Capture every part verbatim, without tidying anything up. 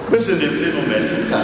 Bitte nehmen Sie einen Moment Platz.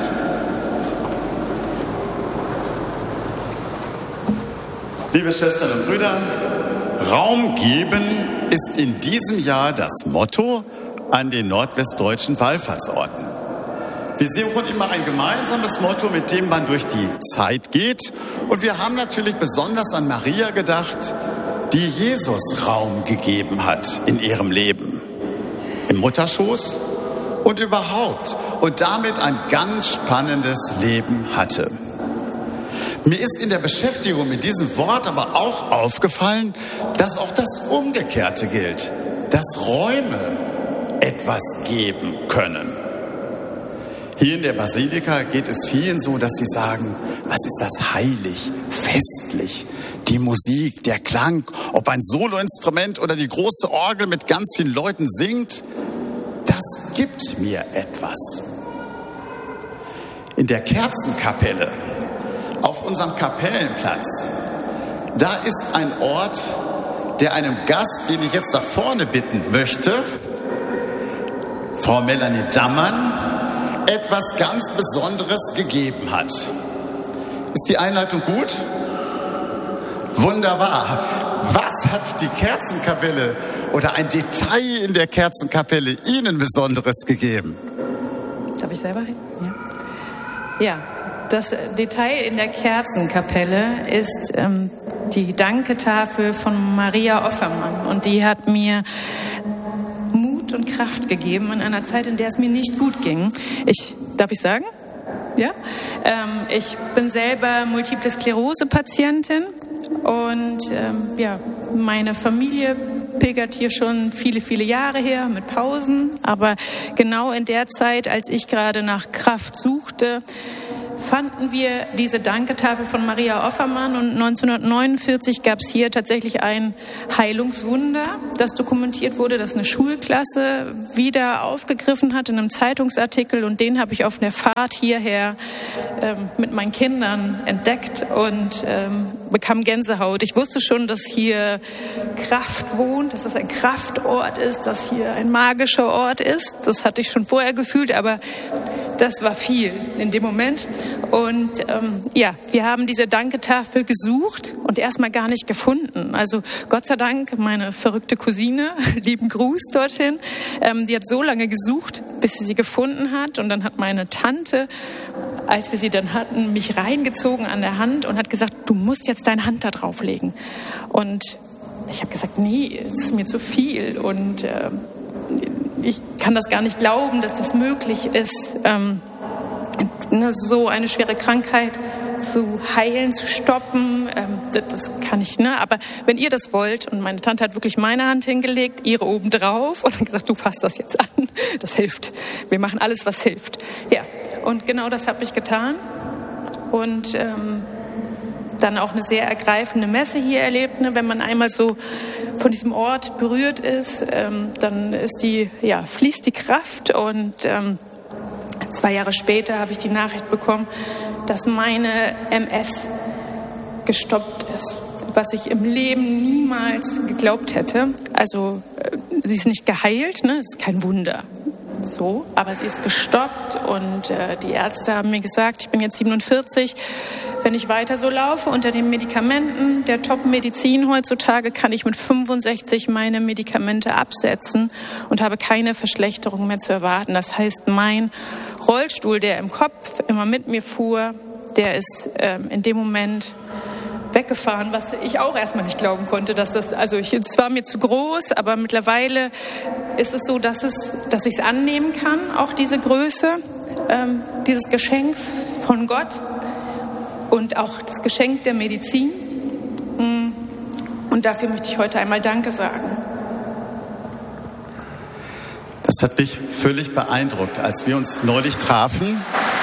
Liebe Schwestern und Brüder, Raum geben ist in diesem Jahr das Motto an den nordwestdeutschen Wallfahrtsorten. Wir suchen immer ein gemeinsames Motto, mit dem man durch die Zeit geht. Und wir haben natürlich besonders an Maria gedacht, die Jesus Raum gegeben hat in ihrem Leben. Im Mutterschoß und überhaupt. Und damit ein ganz spannendes Leben hatte. Mir ist in der Beschäftigung mit diesem Wort aber auch aufgefallen, dass auch das Umgekehrte gilt. Dass Räume etwas geben können. Hier in der Basilika geht es vielen so, dass sie sagen, was ist das heilig, festlich, die Musik, der Klang, ob ein Soloinstrument oder die große Orgel mit ganz vielen Leuten singt, das gibt mir etwas. In der Kerzenkapelle, auf unserem Kapellenplatz, da ist ein Ort, der einem Gast, den ich jetzt nach vorne bitten möchte, Frau Melanie Dammann, etwas ganz Besonderes gegeben hat. Ist die Einleitung gut? Wunderbar. Was hat die Kerzenkapelle oder ein Detail in der Kerzenkapelle Ihnen Besonderes gegeben? Darf ich selber hin? Ja. Ja, das Detail in der Kerzenkapelle ist ähm, die Danketafel von Maria Offermann. Und die hat mir Mut und Kraft gegeben in einer Zeit, in der es mir nicht gut ging. Ich, darf ich sagen? Ja? Ähm, ich bin selber Multiple Sklerose-Patientin und ähm, ja, meine Familie pilgert hier schon viele, viele Jahre her mit Pausen. Aber genau in der Zeit, als ich gerade nach Kraft suchte, fanden wir diese Danketafel von Maria Offermann und neunzehnhundertneunundvierzig gab es hier tatsächlich ein Heilungswunder, das dokumentiert wurde, das eine Schulklasse wieder aufgegriffen hat in einem Zeitungsartikel und den habe ich auf der Fahrt hierher ähm, mit meinen Kindern entdeckt und ähm, bekam Gänsehaut. Ich wusste schon, dass hier Kraft wohnt, dass es ein Kraftort ist, dass hier ein magischer Ort ist. Das hatte ich schon vorher gefühlt, aber das war viel in dem Moment. Und ähm, ja, wir haben diese Danketafel gesucht und erstmal gar nicht gefunden. Also Gott sei Dank, meine verrückte Cousine, lieben Gruß dorthin, ähm, die hat so lange gesucht, bis sie sie gefunden hat. Und dann hat meine Tante, als wir sie dann hatten, mich reingezogen an der Hand und hat gesagt, du musst jetzt deine Hand da drauf legen. Und ich habe gesagt, nee, es ist mir zu viel und äh, ich kann das gar nicht glauben, dass das möglich ist, ähm, so eine schwere Krankheit zu heilen, zu stoppen. Ähm, das, das kann ich, ne? Aber wenn ihr das wollt, und meine Tante hat wirklich meine Hand hingelegt, ihre oben drauf und hat gesagt, du fasst das jetzt an, das hilft. Wir machen alles, was hilft. Ja, und genau das habe ich getan und ähm, dann auch eine sehr ergreifende Messe hier erlebt, ne? Wenn man einmal so von diesem Ort berührt ist, ähm, dann ist die, ja, fließt die Kraft und ähm, zwei Jahre später habe ich die Nachricht bekommen, dass meine M S gestoppt ist, was ich im Leben niemals geglaubt hätte. Also äh, sie ist nicht geheilt, ne? Das ist kein Wunder. So, aber sie ist gestoppt und äh, die Ärzte haben mir gesagt, ich bin jetzt siebenundvierzig, wenn ich weiter so laufe unter den Medikamenten der Top-Medizin heutzutage, kann ich mit fünfundsechzig meine Medikamente absetzen und habe keine Verschlechterung mehr zu erwarten. Das heißt, mein Rollstuhl, der im Kopf immer mit mir fuhr, der ist ähm, in dem Moment weggefahren, was ich auch erstmal nicht glauben konnte, dass das, also ich, es war mir zu groß, aber mittlerweile ist es so, dass es, dass ich es annehmen kann, auch diese Größe ähm, dieses Geschenks von Gott und auch das Geschenk der Medizin. Und dafür möchte ich heute einmal Danke sagen. Das hat mich völlig beeindruckt, als wir uns neulich trafen.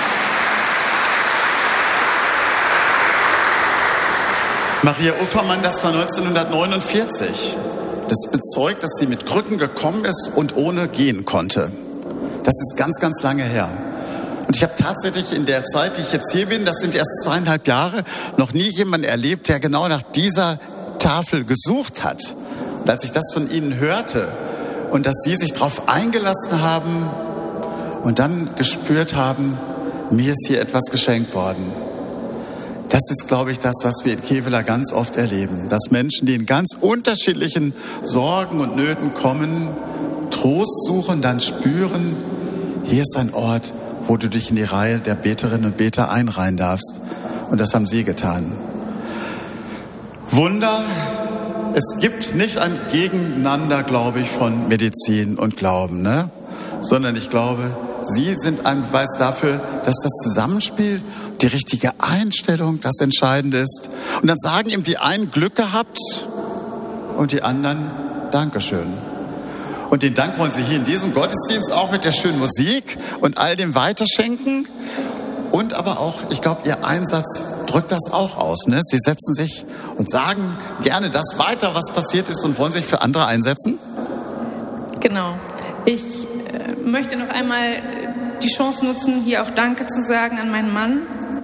Maria Offermann, das war neunzehnhundertneunundvierzig. Das bezeugt, dass sie mit Krücken gekommen ist und ohne gehen konnte. Das ist ganz, ganz lange her. Und ich habe tatsächlich in der Zeit, die ich jetzt hier bin, das sind erst zweieinhalb Jahre, noch nie jemanden erlebt, der genau nach dieser Tafel gesucht hat. Und als ich das von Ihnen hörte und dass Sie sich darauf eingelassen haben und dann gespürt haben, mir ist hier etwas geschenkt worden. Das ist, glaube ich, das, was wir in Kevela ganz oft erleben. Dass Menschen, die in ganz unterschiedlichen Sorgen und Nöten kommen, Trost suchen, dann spüren, hier ist ein Ort, wo du dich in die Reihe der Beterinnen und Beter einreihen darfst. Und das haben sie getan. Wunder, es gibt nicht ein Gegeneinander, glaube ich, von Medizin und Glauben, ne? Sondern ich glaube, sie sind ein Beweis dafür, dass das Zusammenspiel, die richtige Einstellung das Entscheidende ist. Und dann sagen ihm die einen Glück gehabt und die anderen Dankeschön. Und den Dank wollen sie hier in diesem Gottesdienst auch mit der schönen Musik und all dem weiterschenken. Und aber auch, ich glaube, ihr Einsatz drückt das auch aus, ne? Sie setzen sich und sagen gerne das weiter, was passiert ist, und wollen sich für andere einsetzen. Genau. Ich äh, möchte noch einmal die Chance nutzen, hier auch Danke zu sagen an meinen Mann,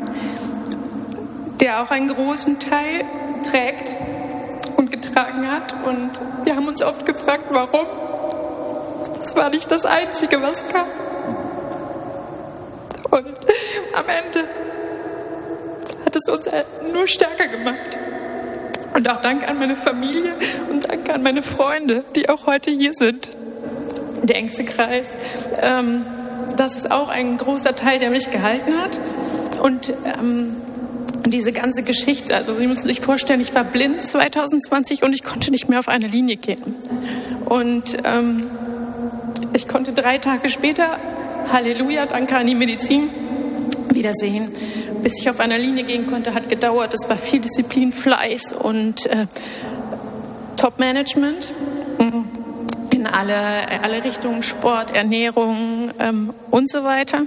der auch einen großen Teil trägt und getragen hat. Und wir haben uns oft gefragt, warum. Das war nicht das Einzige, was kam. Und am Ende hat es uns nur stärker gemacht. Und auch Dank an meine Familie und Dank an meine Freunde, die auch heute hier sind. Der engste Kreis. Ähm, das ist auch ein großer Teil, der mich gehalten hat. Und ähm, diese ganze Geschichte, also Sie müssen sich vorstellen, ich war blind zwanzig zwanzig und ich konnte nicht mehr auf eine Linie gehen. Und ähm, ich konnte drei Tage später, Halleluja, danke an die Medizin, wiedersehen. Bis ich auf einer Linie gehen konnte, hat gedauert. Es war viel Disziplin, Fleiß und äh, Top-Management in alle, alle Richtungen, Sport, Ernährung ähm, und so weiter.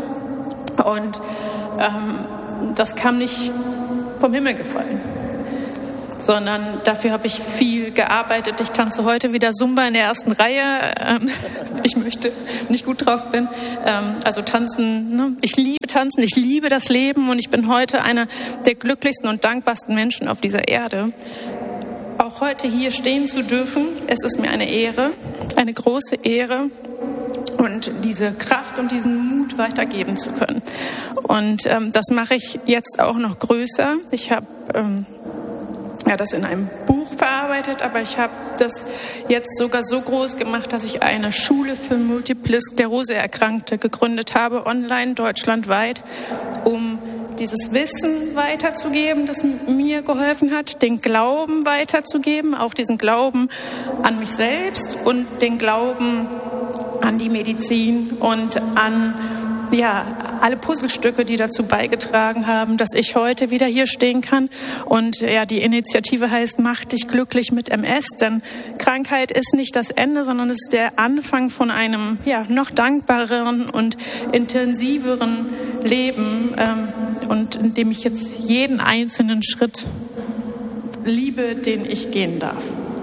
Und ähm, das kam nicht vom Himmel gefallen, sondern dafür habe ich viel gearbeitet. Ich tanze heute wieder Zumba in der ersten Reihe. Ähm, ich möchte, wenn ich gut drauf bin. Ähm, also tanzen, ne? Ich liebe tanzen, ich liebe das Leben und ich bin heute einer der glücklichsten und dankbarsten Menschen auf dieser Erde. Auch heute hier stehen zu dürfen, es ist mir eine Ehre, eine große Ehre. Und diese Kraft und diesen Mut weitergeben zu können. Und ähm, das mache ich jetzt auch noch größer. Ich habe ähm, ja, das in einem Buch verarbeitet, aber ich habe das jetzt sogar so groß gemacht, dass ich eine Schule für Multiple Sklerose Erkrankte gegründet habe, online, deutschlandweit, um dieses Wissen weiterzugeben, das mir geholfen hat, den Glauben weiterzugeben, auch diesen Glauben an mich selbst und den Glauben an die Medizin und an ja, alle Puzzlestücke, die dazu beigetragen haben, dass ich heute wieder hier stehen kann. Und ja, die Initiative heißt Mach dich glücklich mit M S, denn Krankheit ist nicht das Ende, sondern es ist der Anfang von einem ja, noch dankbareren und intensiveren Leben, ähm, und in dem ich jetzt jeden einzelnen Schritt liebe, den ich gehen darf.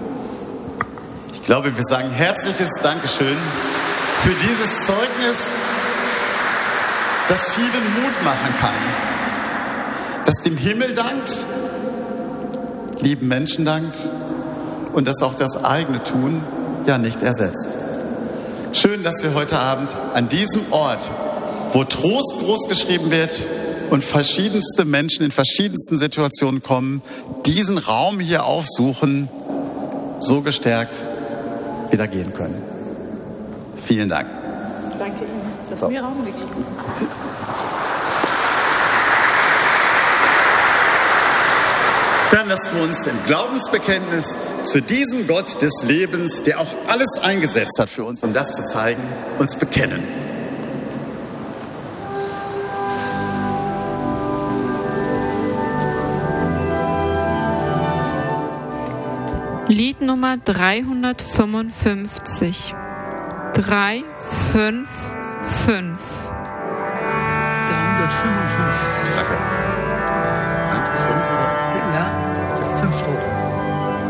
Ich glaube, wir sagen herzliches Dankeschön für dieses Zeugnis, das vielen Mut machen kann, das dem Himmel dankt, lieben Menschen dankt und das auch das eigene Tun ja nicht ersetzt. Schön, dass wir heute Abend an diesem Ort, wo Trost groß geschrieben wird und verschiedenste Menschen in verschiedensten Situationen kommen, diesen Raum hier aufsuchen, so gestärkt wieder gehen können. Vielen Dank. Danke Ihnen, dass so. Sie mir Raum gegeben haben. Dann lassen wir uns im Glaubensbekenntnis zu diesem Gott des Lebens, der auch alles eingesetzt hat für uns, um das zu zeigen, uns bekennen. Lied Nummer dreihundertfünfundfünfzig. drei, fünf, fünf. dreihundertfünfundfünfzig. Danke.